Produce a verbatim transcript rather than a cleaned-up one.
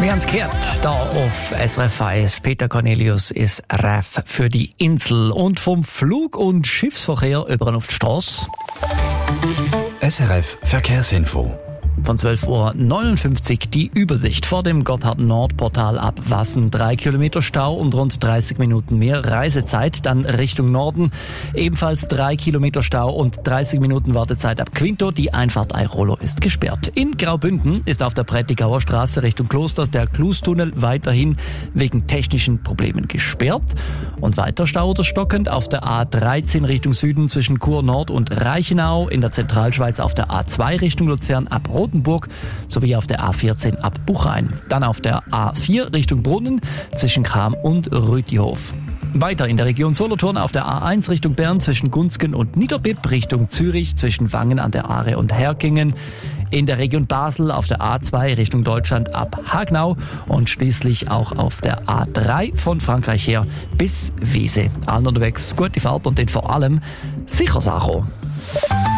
Wir haben es gehört, da auf S R F eins. Peter Cornelius ist R A F für die Insel. Und vom Flug- und Schiffsverkehr über auf die Strasse. S R F Verkehrsinfo. Von zwölf Uhr neunundfünfzig die Übersicht vor dem Gotthard-Nord-Portal ab Wassen. Drei Kilometer Stau und rund dreißig Minuten mehr Reisezeit. Dann Richtung Norden ebenfalls drei Kilometer Stau und dreißig Minuten Wartezeit ab Quinto. Die Einfahrt Airolo ist gesperrt. In Graubünden ist auf der Prättigauer Straße Richtung Klosters der Klustunnel weiterhin wegen technischen Problemen gesperrt. Und weiter Stau oder stockend auf der A dreizehn Richtung Süden zwischen Chur Nord und Reichenau. In der Zentralschweiz auf der A zwei Richtung Luzern ab Rotenburg sowie auf der A vierzehn ab Buchheim. Dann auf der A vier Richtung Brunnen zwischen Cham und Rütihof. Weiter in der Region Solothurn auf der A eins Richtung Bern zwischen Gunzgen und Niederbipp, Richtung Zürich zwischen Wangen an der Aare und Herkingen. In der Region Basel auf der A zwei Richtung Deutschland ab Hagnau und schließlich auch auf der A drei von Frankreich her bis Wiese. Allen unterwegs gute Fahrt und den vor allem sicher Sache.